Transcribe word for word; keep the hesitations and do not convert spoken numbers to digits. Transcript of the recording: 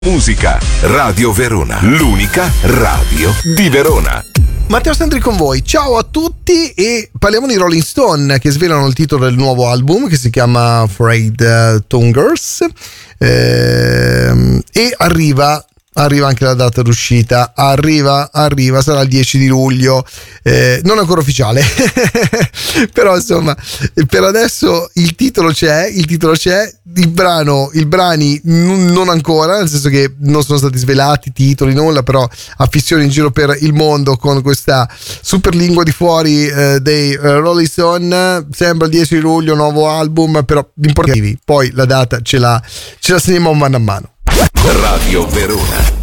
Musica, Radio Verona, l'unica radio di Verona. Matteo Sandri con voi, ciao a tutti e parliamo di Rolling Stone che svelano il titolo del nuovo album che si chiama Afraid Tonguers ehm, e arriva Arriva anche la data d'uscita, arriva, arriva, sarà il dieci di luglio, eh, non ancora ufficiale, però insomma per adesso il titolo c'è, il titolo c'è, il brano, i brani n- non ancora, nel senso che non sono stati svelati titoli, nulla, però affissioni in giro per il mondo con questa super lingua di fuori eh, dei uh, Rolling Stone, sembra il dieci di luglio, nuovo album, però l'importante, poi la data ce la, ce la segniamo mano a mano. Radio Verona.